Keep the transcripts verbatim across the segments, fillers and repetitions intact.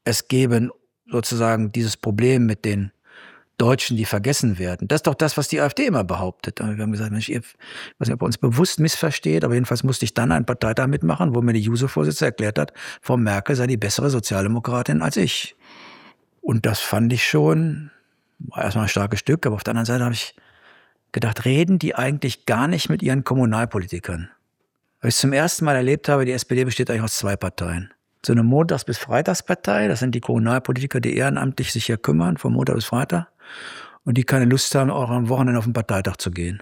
es gebe sozusagen dieses Problem mit den Deutschen, die vergessen werden. Das ist doch das, was die AfD immer behauptet. Wir haben gesagt, Mensch, ihr, was ihr bei uns bewusst missversteht, aber jedenfalls musste ich dann einen Parteitag mitmachen, wo mir die Juso-Vorsitzende erklärt hat, Frau Merkel sei die bessere Sozialdemokratin als ich. Und das fand ich schon war erstmal ein starkes Stück, aber auf der anderen Seite habe ich gedacht, reden die eigentlich gar nicht mit ihren Kommunalpolitikern? Weil ich zum ersten Mal erlebt habe, die S P D besteht eigentlich aus zwei Parteien. So eine Montags- bis Freitagspartei, das sind die Kommunalpolitiker, die ehrenamtlich sich hier kümmern, von Montag bis Freitag, und die keine Lust haben, auch am Wochenende auf den Parteitag zu gehen.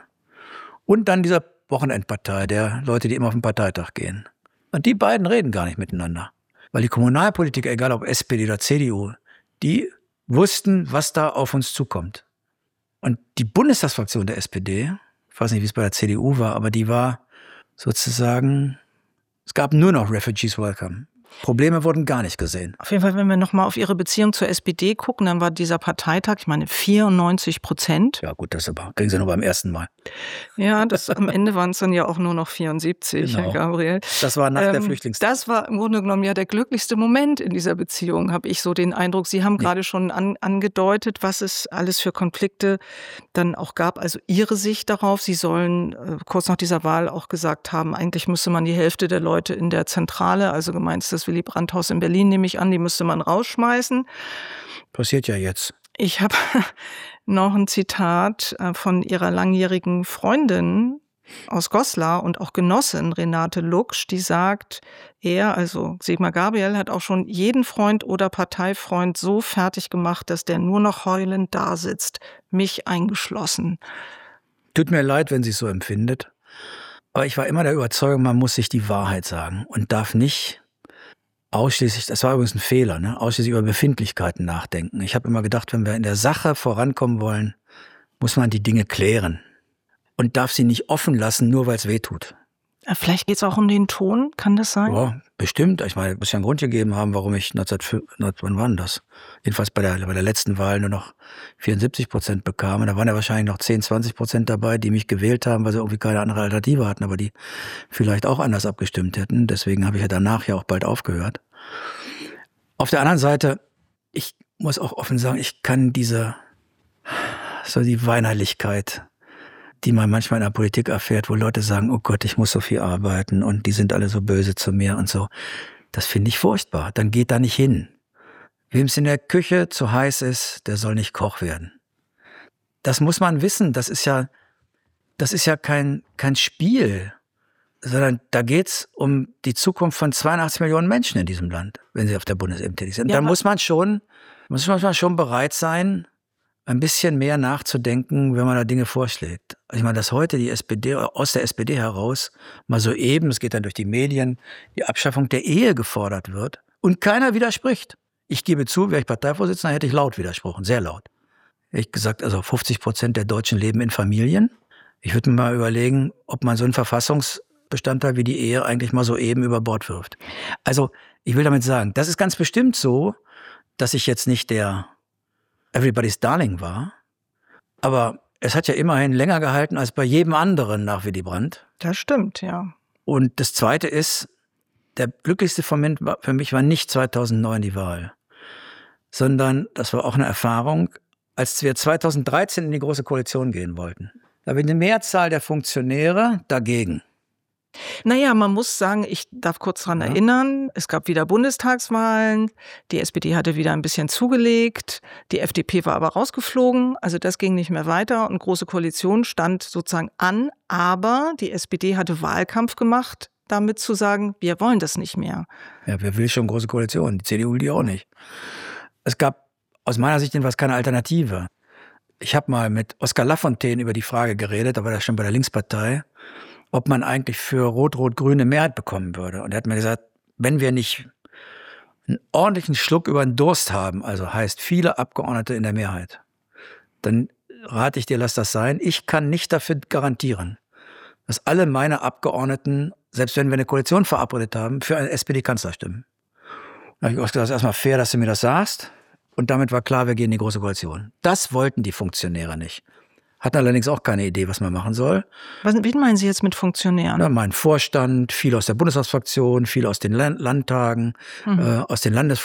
Und dann dieser Wochenendpartei, der Leute, die immer auf den Parteitag gehen. Und die beiden reden gar nicht miteinander. Weil die Kommunalpolitiker, egal ob S P D oder C D U, die wussten, was da auf uns zukommt. Und die Bundestagsfraktion der S P D, ich weiß nicht, wie es bei der C D U war, aber die war sozusagen, es gab nur noch Refugees Welcome. Probleme wurden gar nicht gesehen. Auf jeden Fall, wenn wir nochmal auf Ihre Beziehung zur S P D gucken, dann war dieser Parteitag, ich meine, vierundneunzig Prozent. Ja gut, das aber kriegen Sie nur beim ersten Mal. Ja, das, am Ende waren es dann ja auch nur noch vierundsiebzig, genau. Herr Gabriel. Das war nach ähm, der Flüchtlingszeit. Das war im Grunde genommen ja der glücklichste Moment in dieser Beziehung, habe ich so den Eindruck. Sie haben ja. gerade schon an, angedeutet, was es alles für Konflikte dann auch gab. Also Ihre Sicht darauf, Sie sollen äh, kurz nach dieser Wahl auch gesagt haben, eigentlich müsste man die Hälfte der Leute in der Zentrale, also gemeint ist das Willy Brandt-Haus in Berlin, nehme ich an, die müsste man rausschmeißen. Passiert ja jetzt. Ich habe noch ein Zitat von ihrer langjährigen Freundin aus Goslar und auch Genossin Renate Luksch, die sagt, er, also Sigmar Gabriel, hat auch schon jeden Freund oder Parteifreund so fertig gemacht, dass der nur noch heulend da sitzt, mich eingeschlossen. Tut mir leid, wenn sie es so empfindet. Aber ich war immer der Überzeugung, man muss sich die Wahrheit sagen und darf nicht ausschließlich, das war übrigens ein Fehler, ne, ausschließlich über Befindlichkeiten nachdenken. Ich habe immer gedacht, wenn wir in der Sache vorankommen wollen, muss man die Dinge klären und darf sie nicht offen lassen, nur weil es weh tut. Vielleicht geht es auch um den Ton, kann das sein? Ja, bestimmt. Ich meine, es muss ja einen Grund gegeben haben, warum ich neunzehnhundertfünf, wann war denn das? Jedenfalls bei der, bei der letzten Wahl nur noch vierundsiebzig Prozent bekam. Und da waren ja wahrscheinlich noch zehn, zwanzig Prozent dabei, die mich gewählt haben, weil sie irgendwie keine andere Alternative hatten, aber die vielleicht auch anders abgestimmt hätten. Deswegen habe ich ja danach ja auch bald aufgehört. Auf der anderen Seite, ich muss auch offen sagen, ich kann diese, so die Weinerlichkeit, die man manchmal in der Politik erfährt, wo Leute sagen, oh Gott, ich muss so viel arbeiten und die sind alle so böse zu mir und so. Das finde ich furchtbar. Dann geht da nicht hin. Wem es in der Küche zu heiß ist, der soll nicht Koch werden. Das muss man wissen. Das ist ja, das ist ja kein, kein Spiel, sondern da geht's um die Zukunft von zweiundachtzig Millionen Menschen in diesem Land, wenn sie auf der Bundesebene tätig sind. Ja, dann muss man schon, muss man schon bereit sein, ein bisschen mehr nachzudenken, wenn man da Dinge vorschlägt. Ich meine, dass heute die S P D, aus der S P D heraus, mal so eben, es geht dann durch die Medien, die Abschaffung der Ehe gefordert wird und keiner widerspricht. Ich gebe zu, wäre ich Parteivorsitzender, hätte ich laut widersprochen, sehr laut. Hätte ich gesagt, also fünfzig Prozent der Deutschen leben in Familien. Ich würde mir mal überlegen, ob man so einen Verfassungsbestandteil wie die Ehe eigentlich mal so eben über Bord wirft. Also, ich will damit sagen, das ist ganz bestimmt so, dass ich jetzt nicht der Everybody's Darling war, aber es hat ja immerhin länger gehalten als bei jedem anderen nach Willy Brandt. Das stimmt, ja. Und das Zweite ist, der glücklichste Moment für mich war nicht zweitausendneun die Wahl, sondern das war auch eine Erfahrung, als wir zweitausenddreizehn in die Große Koalition gehen wollten. Da war eine Mehrzahl der Funktionäre dagegen. Naja, man muss sagen, ich darf kurz daran ja. erinnern, es gab wieder Bundestagswahlen, die S P D hatte wieder ein bisschen zugelegt, die F D P war aber rausgeflogen, also das ging nicht mehr weiter und Große Koalition stand sozusagen an, aber die S P D hatte Wahlkampf gemacht, damit zu sagen, wir wollen das nicht mehr. Ja, wer will schon Große Koalition? Die C D U will die auch nicht. Es gab aus meiner Sicht jedenfalls keine Alternative. Ich habe mal mit Oskar Lafontaine über die Frage geredet, da war er schon bei der Linkspartei, ob man eigentlich für Rot-Rot-Grüne Mehrheit bekommen würde. Und er hat mir gesagt, wenn wir nicht einen ordentlichen Schluck über den Durst haben, also heißt viele Abgeordnete in der Mehrheit, dann rate ich dir, lass das sein. Ich kann nicht dafür garantieren, dass alle meine Abgeordneten, selbst wenn wir eine Koalition verabredet haben, für einen S P D-Kanzler stimmen. Da habe ich gesagt, das ist erstmal fair, dass du mir das sagst. Und damit war klar, wir gehen in die Große Koalition. Das wollten die Funktionäre nicht. Hatten allerdings auch keine Idee, was man machen soll. Was, wie meinen Sie jetzt mit Funktionären? Ja, mein Vorstand, viel aus der Bundestagsfraktion, viel aus den Land- Landtagen, mhm. äh, aus den Landes